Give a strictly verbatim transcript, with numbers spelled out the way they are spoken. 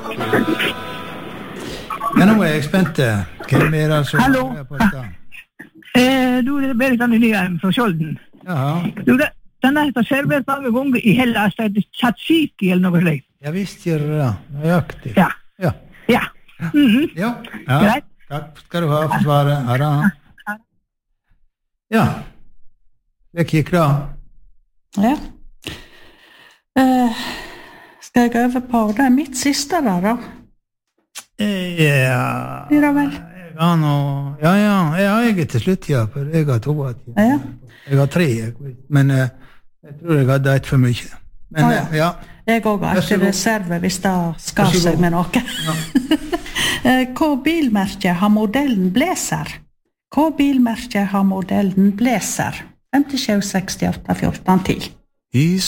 Ja, nå er jeg spent. Hvem er det som... Hallo. Eh, du, det er Berit Anne Nyheim fra Skjolden. Ja. Du, det, den er så servert mange ganger i Hellas, det er tzatziki eller noe slikt. Jeg visste gjør det, nøyaktig. Ja. Ja. Ja. Mhm. Ja. Ja. Greit. Takk skal du ha for svaret. Ha det. Ja. Det kikker da. Ja. Uh, skal jeg gå over på det er mitt siste da, da? Ja. Blir det vel? Ja, nå, ja, ja, jeg er til slutt, ja, for jeg har to av dem. Ja. Jeg har tre, jeg, men uh, jeg tror jeg hadde et for mye. Men ah, ja. Uh, ja. Jeg også har ikke reserve hvis det skar seg med noe. Ja. Hva bilmerke har modellen Blazer? Hva bilmerke har modellen Blazer? fem sju seks åtte fjorten ti.